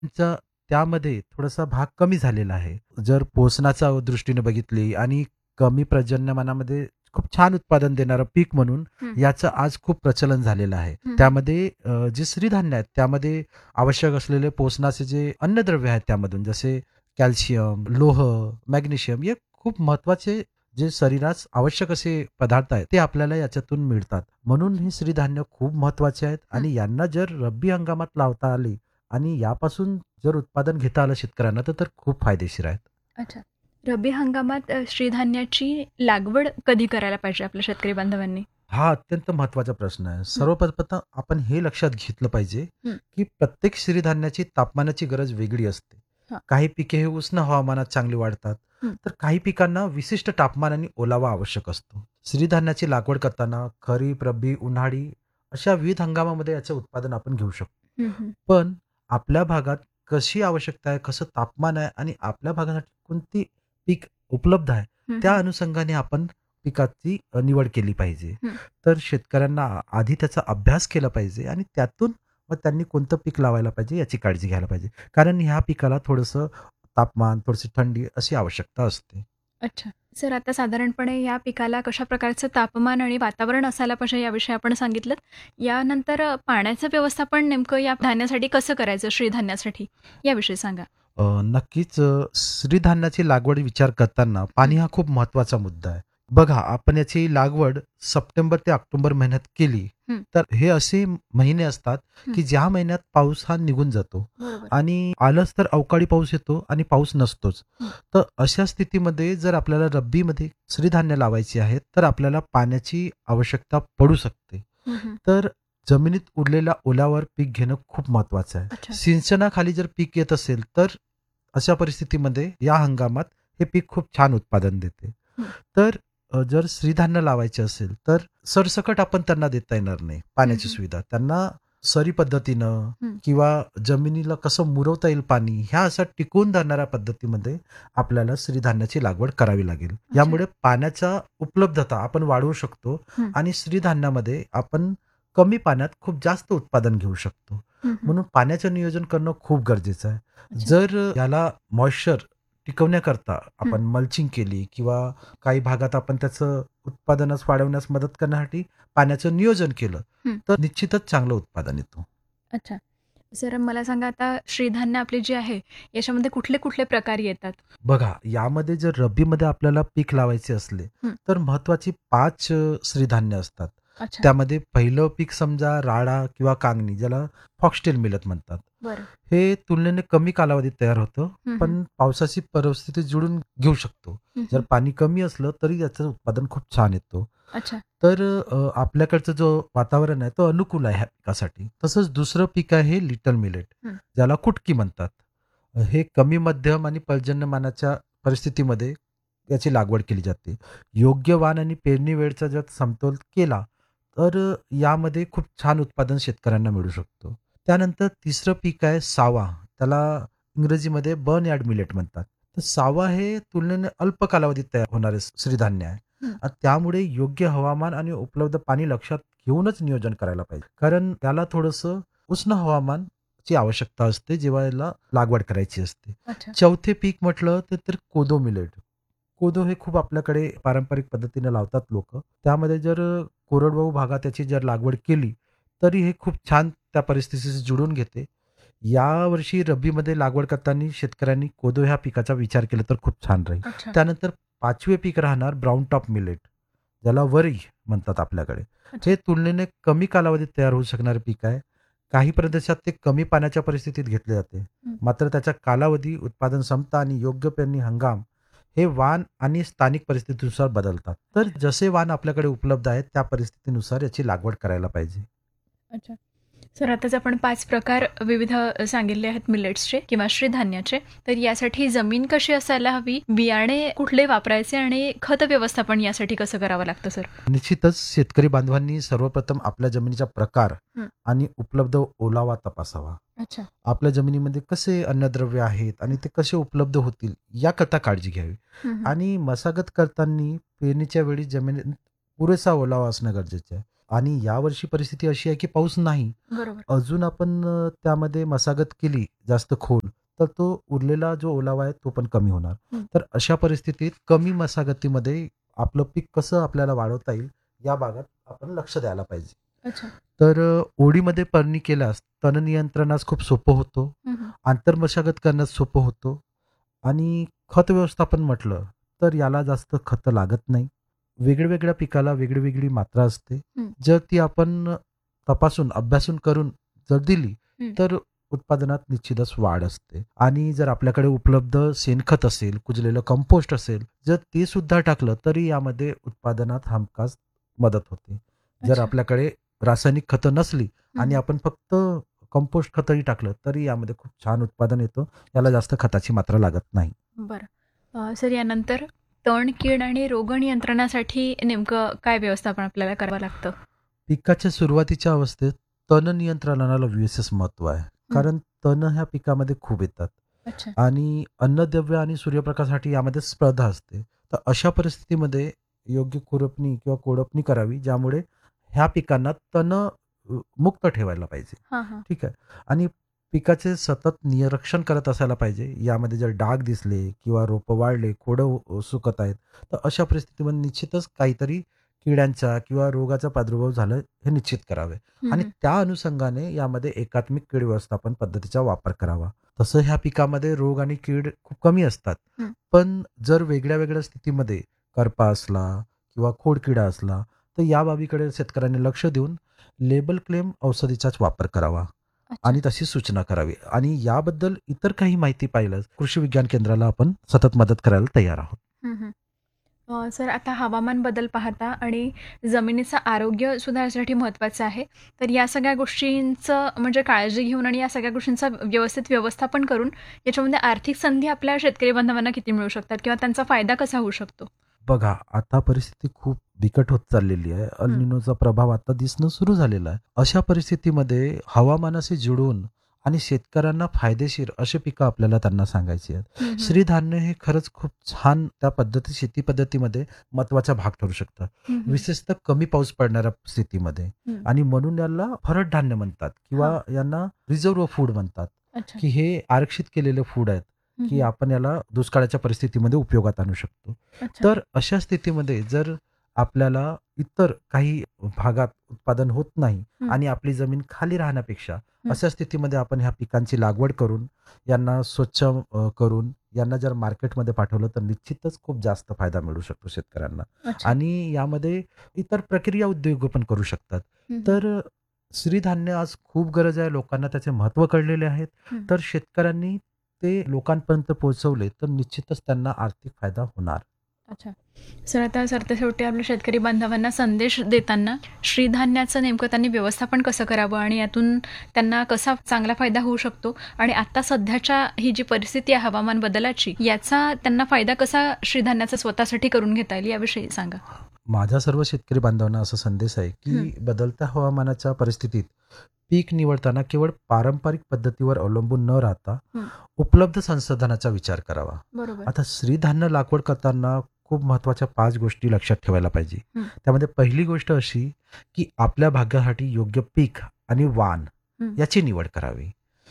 त्यांचा त्यामध्ये थोडासा भाग कमी झालेला आहे. जर पोषणाच्या दृष्टीने बघितली आणि कमी पर्जन्यमानामध्ये खूप छान उत्पादन देणारं पीक म्हणून हं, याचं आज खूप प्रचलन झालेलं आहे. हं, हं. त्यामध्ये जे कडधान्य आहेत त्यामध्ये आवश्यक असलेले पोषणाचे जे अन्नद्रव्य आहेत त्यामधून जसे कॅल्शियम, लोह, मॅग्नेशियम हे खूप महत्त्वाचे जे शरीरास आवश्यक असे पदार्थ आहेत ते आपल्याला याच्यातून मिळतात. म्हणून हे कडधान्य खूप महत्त्वाचे आहेत हं. आणि यांना जर रब्बी हंगामात लावता आले आणि यापासून जर उत्पादन घेता आलं शेतकऱ्यांना तर खूप फायदेशीर आहेत. अच्छा. रब्बी हंगामात कडधान्याची लागवड कधी करायला पाहिजे आपल्या शेतकरी बांधवांनी? हा अत्यंत महत्त्वाचा प्रश्न आहे. हं, सर्वप्रथम आपण हे लक्षात घेतलं पाहिजे, हं. की प्रत्येक कडधान्याची तापमानाची गरज वेगळी असते. हां. काही पिके हे उष्ण हवामानात चांगली वाढतात, हं, तर काही पिकांना विशिष्ट तापमान आणि ओलावा आवश्यक असतो. कडधान्याची लागवड करताना खरीप, रब्बी, उन्हाळी अशा विविध हंगामामध्ये याचं उत्पादन आपण घेऊ शकतो. हं, हं. पण आपल्या भागात कशी आवश्यकता आहे, कसं तापमान आहे आणि आपल्या भागासाठी कोणती पीक उपलब्ध आहे, हं, त्या हं. अनुषंगाने आपण पिकाची निवड केली पाहिजे. हं. तर शेतकऱ्यांना आधी त्याचा अभ्यास केला पाहिजे आणि त्यातून मग त्यांनी कोणतं पीक लावायला पाहिजे याची काळजी घ्यायला पाहिजे. कारण ह्या पिकाला थोडंसं तापमान, थोडीशी थंडी अशी आवश्यकता असते. अच्छा. सर आता साधारणपणे या पिकाला कशा प्रकारचं तापमान आणि वातावरण असायला पाहिजे याविषयी आपण सांगितलंत. यानंतर पाण्याचं व्यवस्थापन नेमकं या धान्यासाठी कसं करायचं कडधान्यासाठी याविषयी सांगा? नक्कीच कडधान्याची लागवड विचार करताना हं, पाणी हा खूप महत्त्वाचा मुद्दा आहे. बघा, आपण याची लागवड सप्टेंबर ते ऑक्टोबर महिन्यात केली, हं, तर हे असे महिने असतात, हं. की ज्या महिन्यात पाऊस हा निघून जातो बरोबर. आणि आलंच तर अवकाळी पाऊस येतो आणि पाऊस नसतोच. हं, तर अशा स्थितीमध्ये जर आपल्याला रब्बीमध्ये कडधान्य लावायची आहेत, तर आपल्याला पाण्याची आवश्यकता पडू शकते. हं, हं. तर जमिनीत उरलेल्या ओलावर पीक घेणं खूप महत्त्वाचं आहे. अच्छा. सिंचनाखाली जर पीक येत असेल, तर अशा परिस्थितीमध्ये या हंगामात हे पीक खूप छान उत्पादन देते. हं, तर जर कडधान्य लावायचे असेल, तर सरसकट आपण त्यांना देता येणार नाही हं, पाण्याची हं, सुविधा. त्यांना सरी पद्धतीनं हं. किंवा जमिनीला कसं मुरवता येईल पाणी, ह्या अशा टिकवून धरणाऱ्या पद्धतीमध्ये आपल्याला कडधान्याची लागवड करावी लागेल. अच्छा. यामुळे पाण्याचा उपलब्धता आपण वाढवू शकतो हं, आणि कडधान्यामध्ये आपण कमी पाण्यात खूप जास्त उत्पादन घेऊ शकतो. हं, हं. म्हणून पाण्याचं नियोजन करणं खूप गरजेचं आहे. अच्छा. जर याला मॉइश्चर टिकवण्याकरता हं, आपण मल्चिंग केली किंवा काही भागात आपण त्याचं उत्पादनास वाढवण्यास मदत करण्यासाठी पाण्याचं नियोजन केलं, हं. तर निश्चितच चांगलं उत्पादन येतं. अच्छा. सर मला सांगा आता कडधान्य आपली जी आहे, याच्यामध्ये कुठले-कुठले प्रकार येतात? बघा, यामध्ये जर रब्बीमध्ये आपल्याला पीक लावायचे असले, हं. तर महत्त्वाची 5 कडधान्य असतात. अच्छा. त्यामध्ये पहिलं पीक समजा राळा किंवा कांगणी, ज्याला फॉक्सटेल मिलत म्हणतात. बरं. हे तुलनेने कमी कालावधीत तयार होतं, हं, हं. पण पावसाची परिस्थिती जुळून घेऊ शकतो. हं, जर हं. पाणी कमी असलं तरी याचं उत्पादन खूप छान येतं. अच्छा. तर आपल्याकडचं जो वातावरण आहे तो अनुकूल आहे ह्या पिकासाठी. तसंच दुसरं पीक आहे लिटल मिलेट, हं. ज्याला कुटकी म्हणतात. हे कमी मध्यम आणि पर्जन्यमानाच्या परिस्थितीमध्ये याची लागवड केली जाते. योग्य वाण आणि पेरणी वेळेचा जर समतोल केला, तर यामध्ये खूप छान उत्पादन शेतकऱ्यांना मिळू शकतो. त्यानंतर तिसरं पीक आहे सावा. त्याला इंग्रजीमध्ये बर्नयार्ड मिलेट म्हणतात. तर सावा हे तुलनेने अल्प कालावधीत तयार होणारे कडधान्य आहे. हं. त्यामुळे योग्य हवामान आणि उपलब्ध पाणी लक्षात घेऊनच नियोजन करायला पाहिजे. कारण त्याला थोडंसं उष्ण हवामान ची आवश्यकता असते जेव्हा याला लागवड करायची असते. अच्छा. चौथे पीक म्हटलं तर कोदो मिलेट. कोदो हे खूप आपल्याकडे पारंपरिक पद्धतीने लावतात लोकं. त्यामध्ये जर कोरडवाहू भागात त्याची जर लागवड केली, तरी हे खूप छान त्या परिस्थितीशी जुळून घेते. यावर्षी रब्बीमध्ये लागवड करताना शेतकऱ्यांनी कोदो ह्या पिकाचा विचार केला तर खूप छान राहील. अच्छा. त्यानंतर 5वे पीक राहणार ब्राउन टॉप मिलेट, ज्याला वरी म्हणतात आपल्याकडे. अच्छा. हे तुलनेने कमी कालावधीत तयार होऊ शकणारे पीक आहे. काही प्रदेशात ते कमी पाण्याच्या परिस्थितीत घेतले जाते. हं. मात्र त्याचा कालावधी, उत्पादन क्षमता आणि योग्य पेरणी हंगाम हे वाण आणि स्थानिक परिस्थितीनुसार बदलतात. तर अच्छा. जसे वाण आपल्याकडे उपलब्ध आहेत, त्या परिस्थितीनुसार याची लागवड करायला पाहिजे. अच्छा. सर आताच आपण 5 प्रकार विविध सांगितले आहेत मिलेट्सचे किंवा कडधान्याचे. तर यासाठी जमीन कशी असायला हवी? बियाणे कुठले वापरायचे आणि खत व्यवस्थापन यासाठी कसं करावं लागतं सर? निश्चितच शेतकरी बांधवांनी सर्वप्रथम आपल्या जमिनीचा प्रकार हं. आणि उपलब्ध ओलावा तपासावा. अच्छा. आपल्या जमिनीमध्ये कसे अन्नद्रव्य आहेत आणि ते कसे उपलब्ध होतील याकरता काळजी घ्यावी. हं, हं. आणि मशागत करताना पेरणीच्या वेळी जमिनीत पुरेसा ओलावा असणं गरजेचं आहे. आणि यावर्षी परिस्थिती अशी आहे की पाऊस नाही. बरोबर. अजून आपण त्यामध्ये मशागत केली जास्त खोल, तर तो उरलेला जो ओलावा आहे तो पण कमी होणार. हं. तर अशा परिस्थितीत कमी मशागतीमध्ये आपलं पीक कसं आपल्याला वाढवता येईल, या भागात आपण लक्ष द्यायला पाहिजे. अच्छा. तर ओळीमध्ये पेरणी केल्यास तण नियंत्रणास खूप सोपं होतं. हं, हं. आंतरमशागत करण्यास सोपं होतं आणि खत व्यवस्थापन म्हटलं, तर याला जास्त खतं लागत नाही. वेगळ्या पिकाला वेगळी मात्रा असते. हं, जर ती आपण तपासून, अभ्यासून करून जर दिली, हं. तर उत्पादनात निश्चितच वाढ असते. आणि जर आपल्याकडे उपलब्ध शेणखत असेल, कुजलेलं कंपोस्ट असेल, जर ते सुद्धा टाकलं, तरी यामध्ये उत्पादनात हमखास मदत होते. जर अच्छा. आपल्याकडे रासायनिक खतं नसली हं, आणि हं. आपण फक्त कंपोस्ट खतही टाकलं, तरी यामध्ये खूप छान उत्पादन येतं. याला अच्छा. जास्त खताची मात्रा लागत नाही. बरं. सर यानंतर तण, कीड आणि रोग नियंत्रणासाठी नेमकं काय व्यवस्थापन आपल्याला करावं लागतं? पिकाच्या सुरुवातीच्या अवस्थेत तण नियंत्रणाला विशेष महत्त्व आहे. हं. कारण तण ह्या पिकामध्ये खूप येतात अच्छा. आणि अन्नद्रव्य आणि सूर्यप्रकाशासाठी यामध्ये स्पर्धा असते. तर अशा परिस्थितीमध्ये योग्य खुरपणी किंवा कोळपणी करावी, ज्यामुळे ह्या पिकांना तण मुक्त ठेवायला पाहिजे. हां, हां. ठीक आहे. आणि पिकाचे सतत निरीक्षण करत असायला पाहिजे. यामध्ये जर डाग दिसले किंवा रोपं वाढले, खोडं सुकत आहेत, तर अशा परिस्थितीमध्ये निश्चितच काहीतरी किड्यांचा किंवा रोगाचा प्रादुर्भाव झाला हे निश्चित करावे. हं, आणि हं. त्या अनुषंगाने यामध्ये एकात्मिक कीड व्यवस्थापन पद्धतीचा वापर करावा. तसं ह्या पिकामध्ये रोग आणि कीड खूप कमी असतात. हं. पण जर वेगळ्या स्थितीमध्ये करपा असला किंवा खोडकिडा असला, तर या बाबीकडे शेतकऱ्यांनी लक्ष देऊन लेबल क्लेम औषधीचाच वापर करावा अच्छा. आणि तशी सूचना करावी. आणि याबद्दल इतर काही माहिती पाहिलं, कृषी विज्ञान केंद्राला आपण सतत मदत करायला तयार आहोत. हं, हं. सर आता हवामान बदल पाहता आणि जमिनीचं आरोग्य सुधारण्यासाठी महत्त्वाचं आहे. तर या सगळ्या गोष्टींचं म्हणजे काळजी घेऊन आणि या सगळ्या गोष्टींचं व्यवस्थित व्यवस्थापन करून याच्यामध्ये आर्थिक संधी आपल्या शेतकरी बांधवांना किती मिळू शकतात किंवा त्यांचा फायदा कसा होऊ शकतो? बघा, आता परिस्थिती खूप बिकट होत चाललेली आहे. अल हं. निनोचा प्रभाव आता दिसणं सुरू झालेला आहे. अशा परिस्थितीमध्ये हवामानाशी जुळून आणि शेतकऱ्यांना फायदेशीर अशी पिकं आपल्याला त्यांना सांगायची आहेत. हं, हं. श्रीधान्य हे खरंच खूप छान त्या शेती पद्धतीमध्ये महत्त्वाचा भाग ठरू शकतं. हं, हं. विशेषतः कमी पाऊस पडणाऱ्या स्थितीमध्ये. हं. आणि म्हणून याला भरड धान्य म्हणतात हां. किंवा यांना रिझर्व्ह फूड म्हणतात, अच्छा. की हे आरक्षित केलेले फूड आहेत, हं, की हं. आपण याला दुष्काळाच्या परिस्थितीमध्ये उपयोगात आणू शकतो. अच्छा. तर अशा स्थितीमध्ये जर आपल्याला इतर काही भागात उत्पादन होत नाही हं, आणि आपली जमीन खाली राहण्यापेक्षा हं. अशा स्थितीमध्ये आपण ह्या पिकांची लागवड करून यांना स्वच्छ करून यांना जर मार्केटमध्ये पाठवलं तर निश्चितच खूप जास्त फायदा मिळू शकतो शेतकऱ्यांना. अच्छा. आणि यामध्ये इतर प्रक्रिया उद्योग पण करू शकतात. हं, हं. तर श्रीधान्य आज खूप गरज आहे. लोकांना त्याचे महत्त्व कळलेले आहेत. हं. तर शेतकऱ्यांनी ते लोकांपर्यंत पोहोचवले तर निश्चितच त्यांना आर्थिक फायदा होणार. अच्छा. सर आता सरतेशेवटी आपल्या शेतकरी बांधवांना संदेश देताना श्रीधान्याचं नेमकं त्यांनी व्यवस्थापन कसं करावं आणि यातून त्यांना कसा चांगला फायदा होऊ शकतो आणि आत्ता सध्याच्या ही जी परिस्थिती आहे हवामान बदलाची, याचा त्यांना फायदा कसा श्रीधान्याचा स्वतःसाठी करून घेता येईल याविषयी सांगा? माझा सर्व शेतकरी बांधवांना असा संदेश आहे, हं, की बदलत्या हवामानाच्या परिस्थितीत पीक निवडताना केवळ पारंपरिक पद्धतीवर अवलंबून न राहता हं. उपलब्ध संसाधनाचा विचार करावा. बरोबर. आता श्रीधान्य लागवड करताना खूप महत्त्वाच्या 5 गोष्टी लक्षात ठेवायला पाहिजे. हं. त्यामध्ये पहिली गोष्ट अशी, की आपल्या भागासाठी योग्य पीक आणि वाण हं. याची निवड करावी.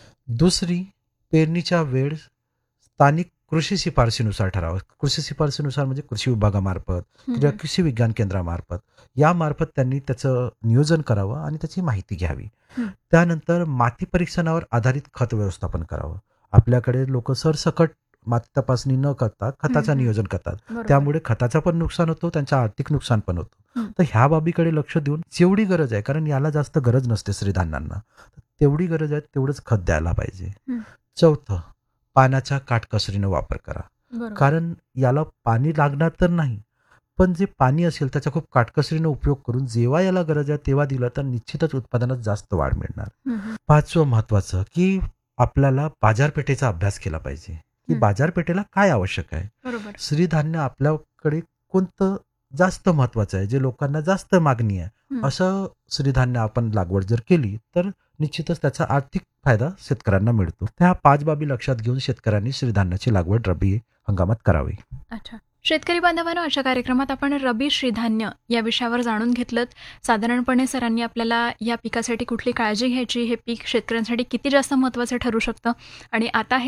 दुसरी, पेरणीच्या वेळ स्थानिक कृषी शिफारशीनुसार ठरावा. कृषी शिफारशीनुसार म्हणजे कृषी विभागामार्फत हं, किंवा हं. कृषी विज्ञान केंद्रामार्फत यामार्फत त्यांनी त्याचं नियोजन करावं आणि त्याची माहिती घ्यावी. हं. त्यानंतर माती परीक्षणावर आधारित खत व्यवस्थापन करावं. आपल्याकडे लोक सरसकट माती तपासणी न करता खताचं हं. नियोजन करतात. बरोबर. त्यामुळे खताचं पण नुकसान होतं, त्यांचं आर्थिक नुकसान पण होतं. हं. तर ह्या बाबीकडे लक्ष देऊन जेवढी गरज आहे, कारण याला जास्त गरज नसते श्रीधान्यांना, तेवढी गरज आहे तेवढंच खत द्यायला पाहिजे. हं. चौथं, पाण्याचा काटकसरीने वापर करा. बरोबर. कारण याला पाणी लागणार तर नाही, पण जे पाणी असेल त्याचा खूप काटकसरीने उपयोग करून जेव्हा याला गरज आहे तेव्हा दिलं तर निश्चितच उत्पादनात जास्त वाढ मिळणार. हं, हं. 5वं महत्त्वाचं, की आपल्याला बाजारपेठेचा अभ्यास केला पाहिजे, की हं. बाजारपेठेला काय आवश्यक आहे. बरोबर. श्रीधान्य आपल्याकडे कोणतं जास्त महत्त्वाचं आहे, जे लोकांना जास्त मागणी आहे, हं. असं श्रीधान्य आपण लागवड जर केली तर निश्चितच त्याचा आर्थिक फायदा शेतकऱ्यांना मिळतो. त्या 5 बाबी लक्षात घेऊन शेतकऱ्यांनी श्रीधान्याची लागवड रब्बी हंगामात करावी. अच्छा. शेतकरी बांधवांनो, अशा कार्यक्रमात आपण रबी श्रीधान्य या विषयावर जाणून घेतलं. साधारणपणे सरांनी आपल्याला या पिकासाठी कुठली काळजी घ्यायची, हे पीक शेतकऱ्यांसाठी किती जास्त महत्त्वाचं ठरू शकतं आणि आता हे